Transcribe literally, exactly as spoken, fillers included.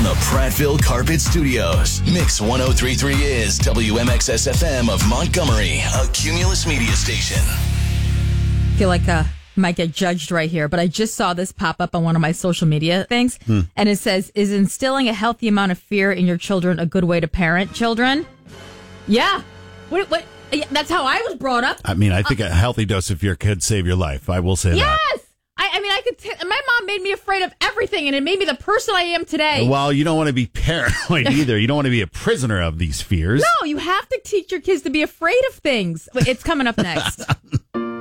the Prattville Carpet Studios. Mix one oh three point three is W M X S F M of Montgomery, a Cumulus media station. I feel like uh, I might get judged right here, but I just saw this pop up on one of my social media things, hmm. and it says, is instilling a healthy amount of fear in your children a good way to parent children? Yeah. What? What? That's how I was brought up. I mean, I think uh, a healthy dose of fear could save your life. I will say yes! that. Yes! I, I mean, I could. T- my mom made me afraid of everything, and it made me the person I am today. Well, you don't want to be paranoid either. You don't want to be a prisoner of these fears. No, you have to teach your kids to be afraid of things. It's coming up next.